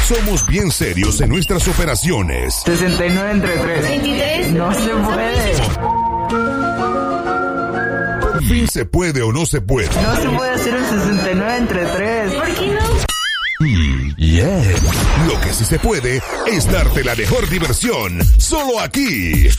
Somos bien serios en nuestras operaciones. 69 entre 3. 23. No se puede. Por fin se puede o no se puede. No se puede hacer un 69 entre 3. ¿Por qué no? Lo que sí se puede es darte la mejor diversión. Solo aquí.